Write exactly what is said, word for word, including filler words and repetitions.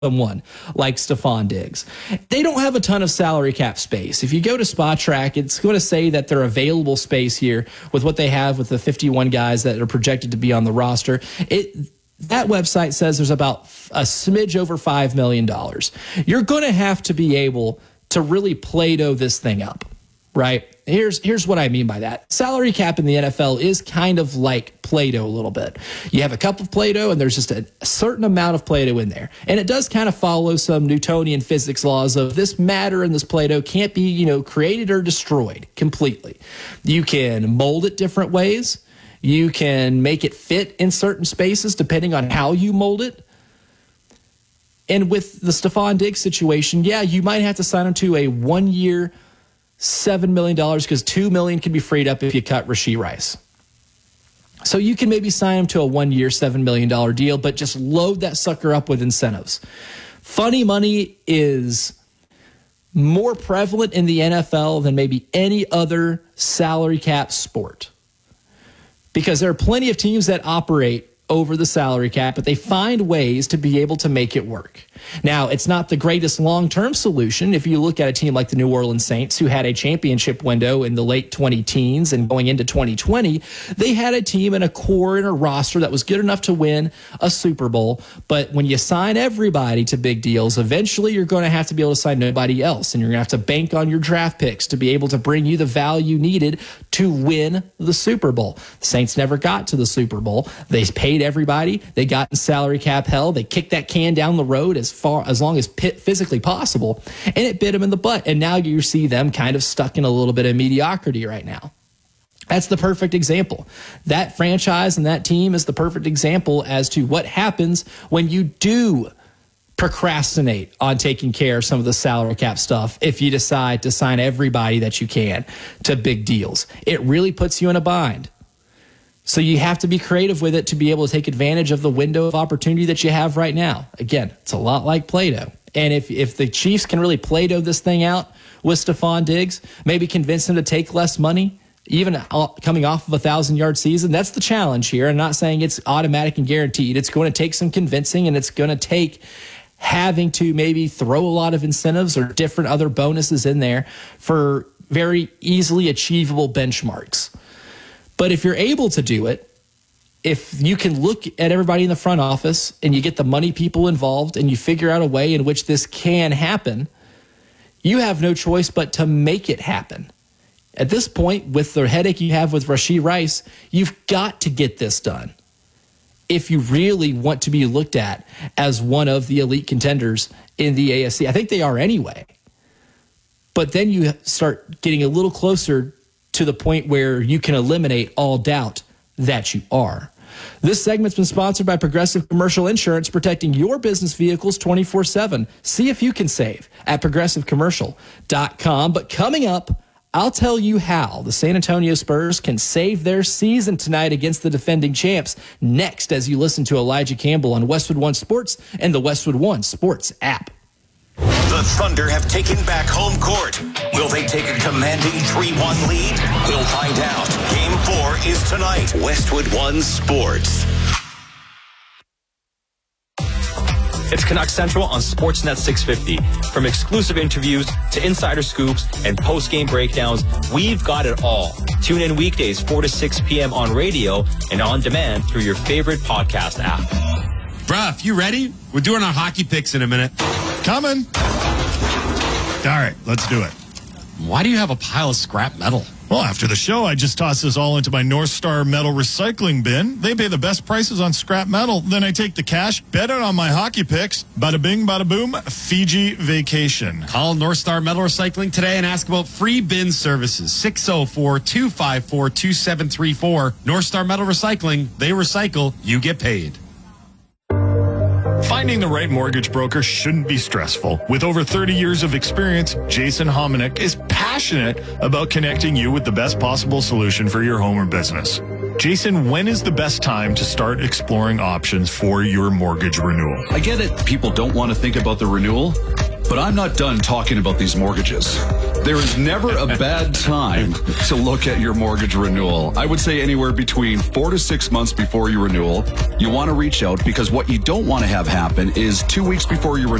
someone like Stephon Diggs. They don't have a ton of salary cap space. If you go to Spot Track, it's going to say that their available space here with what they have with the fifty-one guys that are projected to be on the roster, it that website says there's about a smidge over five million dollars. You're going to have to be able to really Play-Doh this thing up, right? Here's here's what I mean by that. Salary cap in the N F L is kind of like Play-Doh a little bit. You have a cup of Play-Doh, and there's just a, a certain amount of Play-Doh in there. And it does kind of follow some Newtonian physics laws of this matter in this Play-Doh can't be, you know, created or destroyed completely. You can mold it different ways. You can make it fit in certain spaces depending on how you mold it. And with the Stephon Diggs situation, yeah, you might have to sign him to a one-year seven million dollars because two million dollars can be freed up if you cut Rashee Rice. So you can maybe sign him to a one-year seven million dollars deal, but just load that sucker up with incentives. Funny money is more prevalent in the N F L than maybe any other salary cap sport because there are plenty of teams that operate over the salary cap, but they find ways to be able to make it work. Now, it's not the greatest long-term solution. If you look at a team like the New Orleans Saints, who had a championship window in the late twenty teens and going into twenty twenty, they had a team and a core and a roster that was good enough to win a Super Bowl. But when you sign everybody to big deals, eventually you're going to have to be able to sign nobody else, and you're going to have to bank on your draft picks to be able to bring you the value needed to win the Super Bowl. The Saints never got to the Super Bowl. They paid everybody. They got in salary cap hell. They kicked that can down the road as far as long as physically possible, and it bit them in the butt. And now you see them kind of stuck in a little bit of mediocrity right now. That's the perfect example. That franchise and that team is the perfect example as to what happens when you do procrastinate on taking care of some of the salary cap stuff if you decide to sign everybody that you can to big deals. It really puts you in a bind. So you have to be creative with it to be able to take advantage of the window of opportunity that you have right now. Again, it's a lot like Play-Doh. And if, if the Chiefs can really Play-Doh this thing out with Stephon Diggs, maybe convince him to take less money, even coming off of a thousand-yard season, that's the challenge here. I'm not saying it's automatic and guaranteed. It's going to take some convincing, and it's going to take having to maybe throw a lot of incentives or different other bonuses in there for very easily achievable benchmarks. But if you're able to do it, if you can look at everybody in the front office and you get the money people involved and you figure out a way in which this can happen, you have no choice but to make it happen. At this point, with the headache you have with Rashee Rice, you've got to get this done if you really want to be looked at as one of the elite contenders in the A F C. I think they are anyway. But then you start getting a little closer to the point where you can eliminate all doubt that you are. This segment's been sponsored by Progressive Commercial Insurance, protecting your business vehicles twenty-four seven. See if you can save at progressive commercial dot com. But coming up, I'll tell you how the San Antonio Spurs can save their season tonight against the defending champs next as you listen to Elijah Campbell on Westwood One Sports and the Westwood One Sports app. The Thunder have taken back home court. Will they take a commanding three one lead? We'll find out. Game four is tonight. Westwood One Sports. It's Canucks Central on Sportsnet six fifty. From exclusive interviews to insider scoops and post-game breakdowns, we've got it all. Tune in weekdays four to six p.m. on radio and on demand through your favorite podcast app. Bruh, you ready? We're doing our hockey picks in a minute. Coming. All right, let's do it. Why do you have a pile of scrap metal? Well, after the show, I just toss this all into my North Star Metal recycling bin. They pay the best prices on scrap metal. Then I take the cash, bet it on my hockey picks. Bada bing, bada boom, Fiji vacation. Call North Star Metal Recycling today and ask about free bin services. six oh four, two five four, two seven three four. North Star Metal Recycling. They recycle. You get paid. Finding the right mortgage broker shouldn't be stressful. With over thirty years of experience, Jason Hominick is passionate about connecting you with the best possible solution for your home or business. Jason, when is the best time to start exploring options for your mortgage renewal? I get it. People don't want to think about the renewal. But I'm not done talking about these mortgages. There is never a bad time to look at your mortgage renewal. I would say anywhere between four to six months before your renewal, you want to reach out, because what you don't want to have happen is two weeks before your renewal,